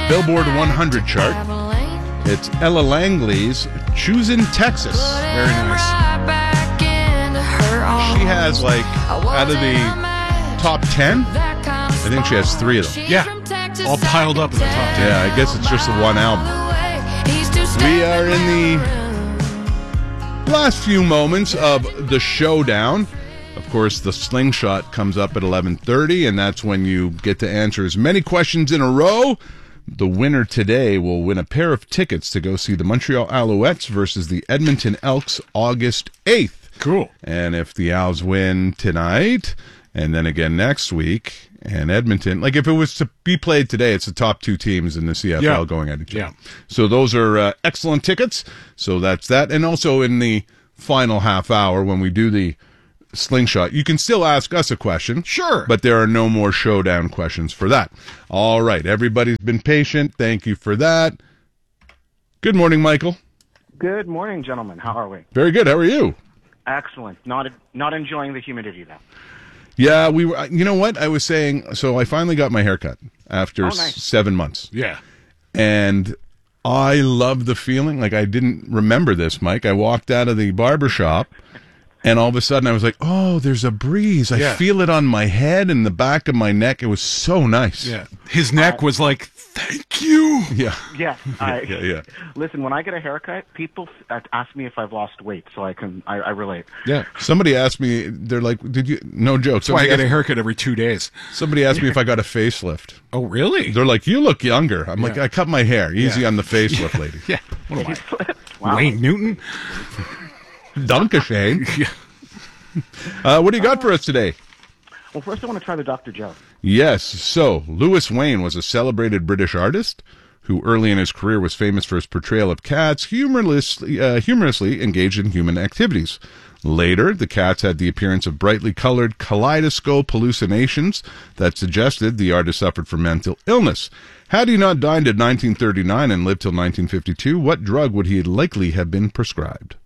Billboard 100 chart. It's Ella Langley's Choosin' Texas. Very nice. She has, like, out of the top 10, I think she has 3 of them. Yeah. All piled up in the top 10. Yeah, I guess it's just the one album. We are in the last few moments of the showdown. Of course, the slingshot comes up at 11:30, and that's when you get to answer as many questions in a row. The winner today will win a pair of tickets to go see the Montreal Alouettes versus the Edmonton Elks August 8th. Cool. And if the Owls win tonight, and then again next week, and Edmonton, like if it was to be played today, it's the top 2 teams in the CFL going at each other. Yeah. So those are excellent tickets. So that's that. And also in the final half hour when we do the slingshot, you can still ask us a question. Sure. But there are no more showdown questions for that. All right. Everybody's been patient. Thank you for that. Good morning, Michael. Good morning, gentlemen. How are we? Very good. How are you? Excellent. Not enjoying the humidity, though. Yeah, we were. You know what? I was saying, so I finally got my haircut after 7 months. Yeah. And I love the feeling. Like, I didn't remember this, Mike. I walked out of the barber shop, and all of a sudden I was like, oh, there's a breeze. I feel it on my head and the back of my neck. It was so nice. Yeah. His neck was like, thank you. Yeah. Yes. Yeah. Listen, when I get a haircut, people ask me if I've lost weight, so I relate. Yeah. Somebody asked me, they're like, did you, no joke. That's why I get a haircut every 2 days. Somebody asked me if I got a facelift. Oh, really? They're like, you look younger. I'm like, I cut my hair. Easy on the facelift, lady. Yeah. What am I? Wow. Wayne Newton? Dunkashane. What do you got for us today? Well, first I want to try the Dr. Joe. Yes. So, Louis Wayne was a celebrated British artist who early in his career was famous for his portrayal of cats humorously engaged in human activities. Later, the cats had the appearance of brightly colored kaleidoscope hallucinations that suggested the artist suffered from mental illness. Had he not died in 1939 and lived till 1952, what drug would he likely have been prescribed?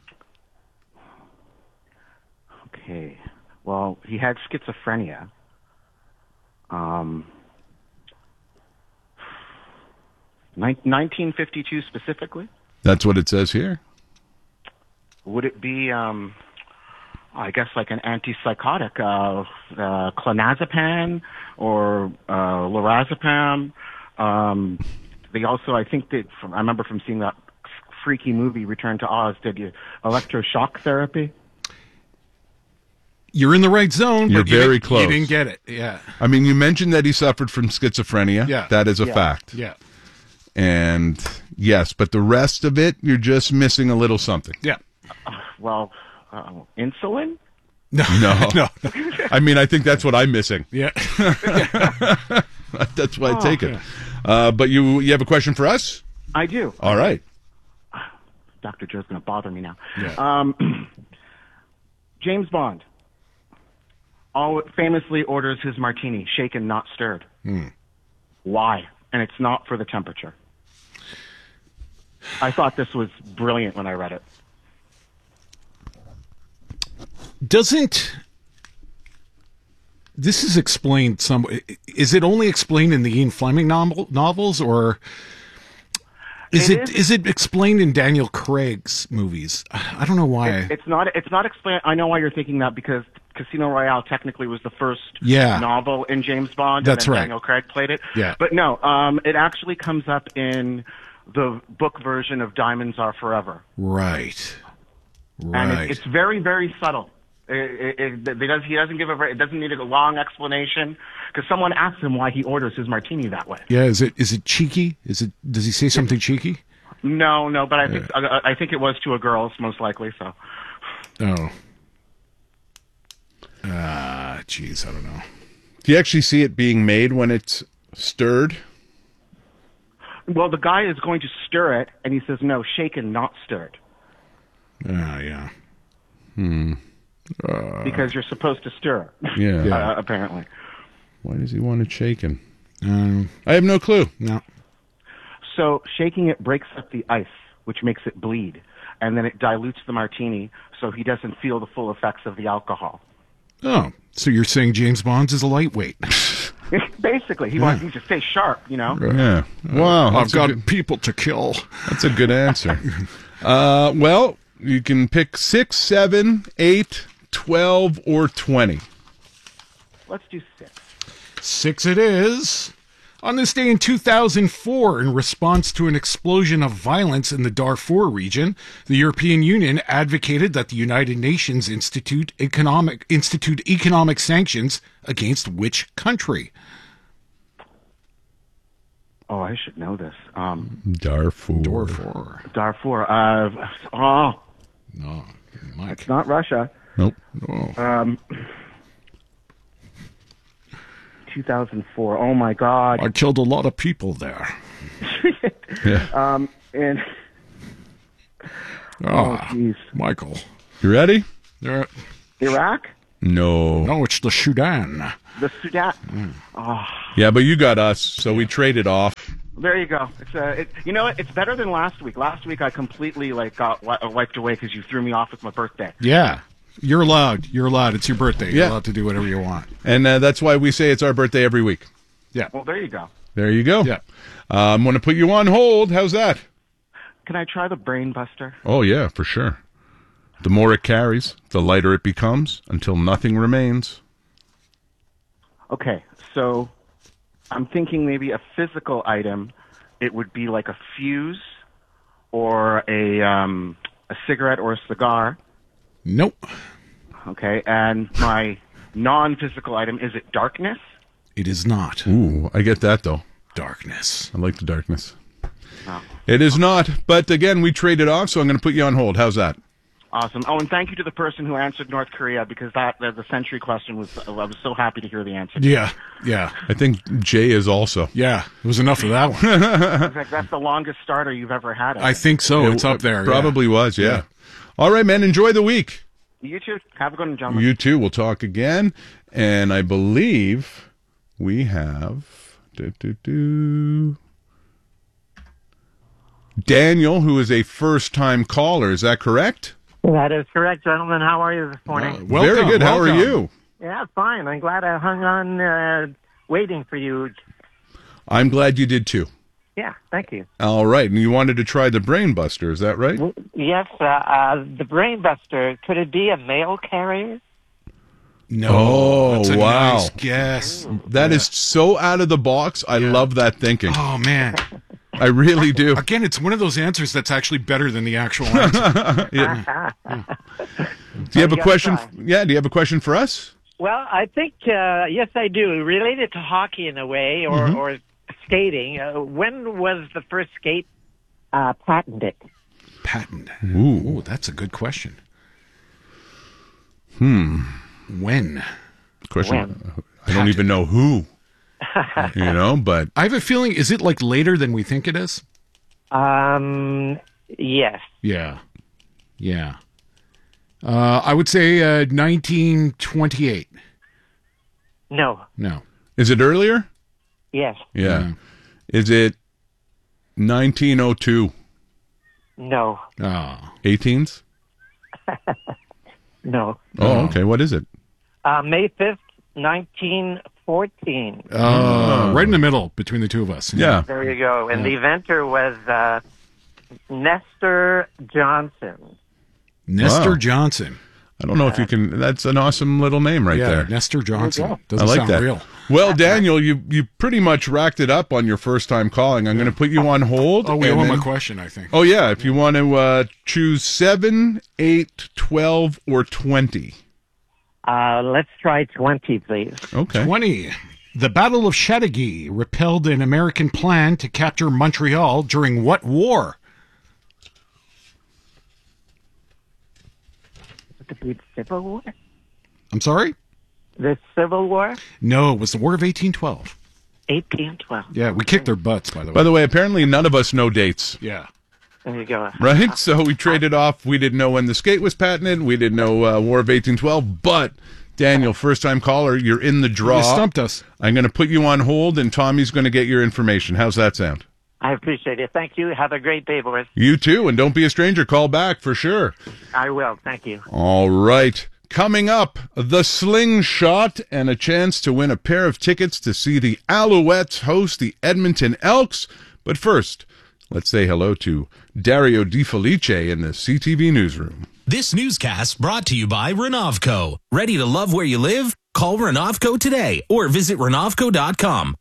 Okay. Well, he had schizophrenia. 1952 specifically? That's what it says here. Would it be, I guess, like an antipsychotic, clonazepam or lorazepam? They also, I think that, I remember from seeing that freaky movie, Return to Oz, did you electroshock therapy? You're in the right zone. You're but very close. You didn't get it. Yeah. I mean, you mentioned that he suffered from schizophrenia. Yeah. That is a fact. Yeah. And yes, but the rest of it, you're just missing a little something. Yeah. Well, insulin? No. No. I mean, I think that's what I'm missing. Yeah. That's why I take it. But you have a question for us? I do. All right. Dr. Joe's going to bother me now. Yeah. James Bond famously orders his martini shaken, not stirred. Why? And it's not for the temperature. I thought this was brilliant when I read it. This is explained is it only explained in the Ian Fleming novels, or is it explained in Daniel Craig's movies? I don't know why. It's not explained. I know why you're thinking that, because Casino Royale technically was the first novel in James Bond. That's and then right. Daniel Craig played it. Yeah. But no, it actually comes up in the book version of Diamonds Are Forever. Right. And it's very, very subtle. He doesn't give it doesn't need a long explanation, because someone asked him why he orders his martini that way. Yeah. Is it cheeky? Does he say something cheeky? No, but I think it was to a girl, most likely. So. Oh. Geez, I don't know. Do you actually see it being made when it's stirred? Well, the guy is going to stir it, and he says, no, shaken, not stirred. Yeah. Because you're supposed to stir. Yeah. Apparently. Why does he want it shaken? I have no clue. No. So shaking it breaks up the ice, which makes it bleed, and then it dilutes the martini so he doesn't feel the full effects of the alcohol. Oh, so you're saying James Bond is a lightweight? Basically, he wants me to stay sharp, you know? Yeah. Wow. I've That's a got good, people to kill. that's a good answer. Well, you can pick 6, 7, 8, 12, or 20. Let's do 6. 6 it is. On this day in 2004, in response to an explosion of violence in the Darfur region, the European Union advocated that the United Nations institute economic sanctions against which country? Oh, I should know this. Darfur. Darfur. No, Mike. It's not Russia. Nope. No. 2004. Oh my God. I killed a lot of people there. Yeah. And Oh, jeez. Michael. You ready? There, Iraq, No. no, it's the Sudan. the Sudan. Yeah, but you got us, so we traded off. There you go. It's you know what? It's better than last week. Last week I completely got wiped away because you threw me off with my birthday. Yeah. You're allowed. You're allowed. It's your birthday. You're Yeah. allowed to do whatever you want. And that's why we say it's our birthday every week. Yeah. Well, there you go. There you go. Yeah. I'm going to put you on hold. How's that? Can I try the brain buster? Oh, yeah, for sure. The more it carries, the lighter it becomes until nothing remains. Okay, so I'm thinking maybe a physical item. It would be like a fuse or a cigarette or a cigar. Nope. Okay, and my non-physical item, is it darkness? It is not. Ooh, I get that, though. Darkness. I like the darkness. Oh. It is not, but again, we traded off, so I'm going to put you on hold. How's that? Awesome. Oh, and thank you to the person who answered North Korea because the century question was. I was so happy to hear the answer. Yeah. Yeah. I think Jay is also. Yeah. It was enough of that one. In fact, that's the longest starter you've ever had. I think so. It's up there. Probably was, yeah. Yeah. All right, man. Enjoy the week. You too. Have a good one, gentlemen. You too. We'll talk again. And I believe we have Daniel, who is a first-time caller. Is that correct? That is correct, gentlemen. How are you this morning? Welcome, Very good. How are welcome. you? Yeah, fine. I'm glad I hung on waiting for you. I'm glad you did too. Yeah, thank you. All right. And you wanted to try the Brain Buster. Is that right? Yes, the Brain Buster, could it be a mail carrier? No. Oh, that's a wow. nice guess. That is so out of the box. I love that thinking. Oh, man. I really do. Again, it's one of those answers that's actually better than the actual answer. Do you have a gotta question? try. Yeah. Do you have a question for us? Well, I think, yes, I do. Related to hockey in a way, or skating. When was the first skate patented? Patent. Ooh. Ooh, that's a good question. When? Question. I don't even know who. But I have a feeling, is it like later than we think it is? Yes. Yeah. Yeah. I would say 1928. No. No. is it earlier? Yes. Yeah. Is it 1902? No. Oh. 18s? No. Oh, okay. What is it? May 5th, 1914. Right in the middle between the two of us. Yeah. There you go. And the inventor was Nestor Johnson. Nestor Wow. Johnson. I don't know if you can. That's an awesome little name right Yeah, there. Nestor Johnson. go. I Doesn't like sound that. real. Well, Daniel, you pretty much racked it up on your first time calling. I'm going to put you on hold. Oh, we and owe him then- a question, I think. Oh, yeah. If you want to choose 7, 8, 12, or 20. Let's try 20, please. Okay. 20. The Battle of Chateauguay repelled an American plan to capture Montreal during what war? The Civil War? I'm sorry? The Civil War? No, it was the War of 1812. 1812. Yeah, we kicked their butts, by the way. By the way, apparently none of us know dates, Yeah. There you go. right? So we traded off. We didn't know when the skate was patented. We didn't know War of 1812. But, Daniel, first-time caller, you're in the draw. You stumped us. I'm going to put you on hold, and Tommy's going to get your information. How's that sound? I appreciate it. Thank you. Have a great day, boys. You too, and don't be a stranger. Call back for sure. I will. Thank you. All right. Coming up, the Slingshot and a chance to win a pair of tickets to see the Alouettes host the Edmonton Elks. But first, let's say hello to Dario Di Felice in the CTV newsroom. This newscast brought to you by Renovco. Ready to love where you live? Call Renovco today or visit Renovco.com.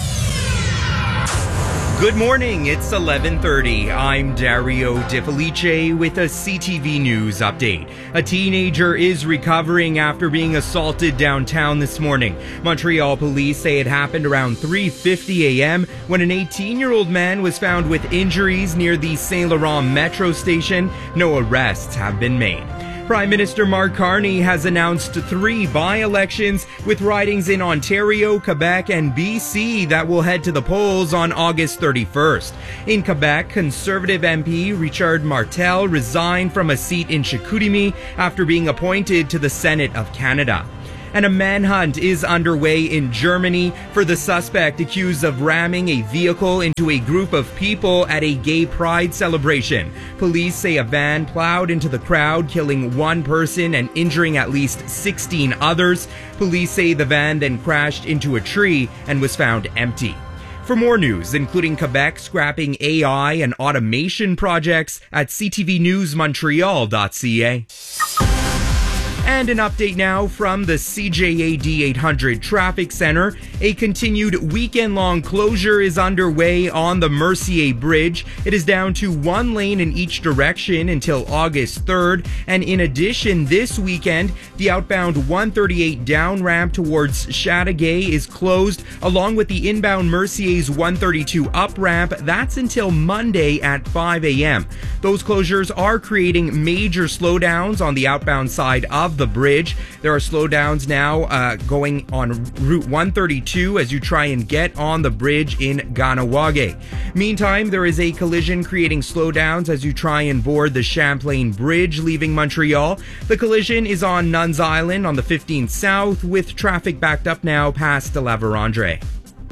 Good morning, it's 11:30. I'm Dario Di Felice with a CTV News update. A teenager is recovering after being assaulted downtown this morning. Montreal police say it happened around 3:50 a.m. when an 18-year-old man was found with injuries near the Saint Laurent metro station. No arrests have been made. Prime Minister Mark Carney has announced 3 by-elections with ridings in Ontario, Quebec, and BC that will head to the polls on August 31st. In Quebec, Conservative MP Richard Martel resigned from a seat in Chicoutimi after being appointed to the Senate of Canada. And a manhunt is underway in Germany for the suspect accused of ramming a vehicle into a group of people at a gay pride celebration. Police say a van plowed into the crowd, killing 1 person and injuring at least 16 others. Police say the van then crashed into a tree and was found empty. For more news, including Quebec scrapping AI and automation projects at ctvnewsmontreal.ca. And an update now from the CJAD 800 Traffic Center. A continued weekend-long closure is underway on the Mercier Bridge. It is down to 1 lane in each direction until August 3rd. And in addition, this weekend, the outbound 138 down ramp towards Chateauguay is closed, along with the inbound Mercier's 132 up ramp. That's until Monday at 5 a.m. Those closures are creating major slowdowns on the outbound side of the bridge. There are slowdowns now going on Route 132 as you try and get on the bridge in Kahnawake. Meantime, there is a collision creating slowdowns as you try and board the Champlain Bridge leaving Montreal. The collision is on Nuns Island on the 15th South, with traffic backed up now past La Vérendrye.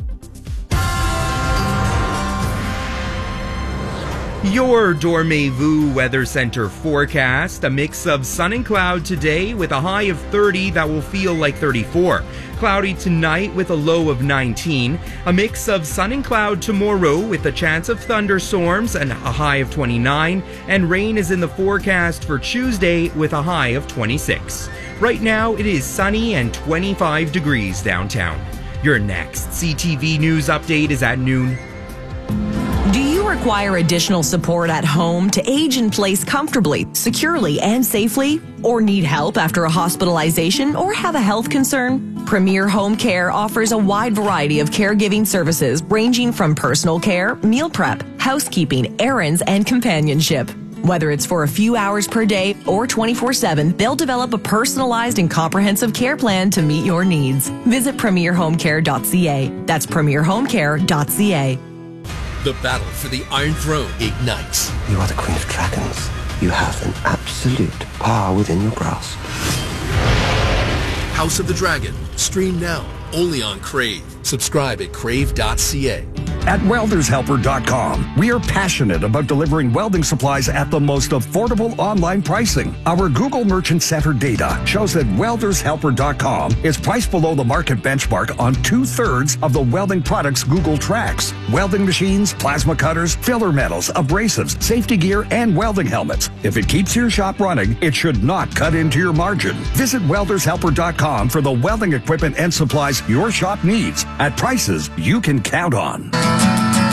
Your Dormez-vous Weather Center forecast: a mix of sun and cloud today with a high of 30 that will feel like 34. Cloudy tonight with a low of 19. A mix of sun and cloud tomorrow with a chance of thunderstorms and a high of 29. And rain is in the forecast for Tuesday with a high of 26. Right now it is sunny and 25 degrees downtown. Your next CTV News update is at noon. Do you require additional support at home to age in place comfortably, securely, and safely? Or need help after a hospitalization or have a health concern? Premier Home Care offers a wide variety of caregiving services ranging from personal care, meal prep, housekeeping, errands, and companionship. Whether it's for a few hours per day or 24/7, they'll develop a personalized and comprehensive care plan to meet your needs. Visit premierhomecare.ca. That's premierhomecare.ca. The battle for the Iron Throne ignites. You are the Queen of Dragons. You have an absolute power within your grasp. House of the Dragon. Stream now. Only on Crave. Subscribe at crave.ca. At weldershelper.com, we are passionate about delivering welding supplies at the most affordable online pricing. Our Google Merchant Center data shows that weldershelper.com is priced below the market benchmark on 2/3 of the welding products Google tracks. Welding machines, plasma cutters, filler metals, abrasives, safety gear, and welding helmets. If it keeps your shop running, it should not cut into your margin. Visit weldershelper.com for the welding equipment and supplies your shop needs at prices you can count on.